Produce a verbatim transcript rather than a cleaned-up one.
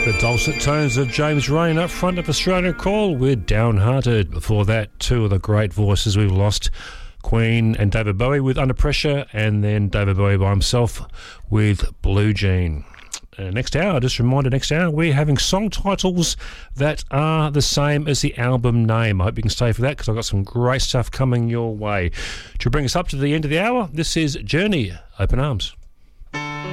The dulcet tones of James Rain up front of Australian Call with Downhearted. Before that, two of the great voices we've lost, Queen and David Bowie with Under Pressure, and then David Bowie by himself with Blue Jean. Uh, next hour, just a reminder, next hour, we're having song titles that are the same as the album name. I hope you can stay for that because I've got some great stuff coming your way. To bring us up to the end of the hour, this is Journey, Open Arms.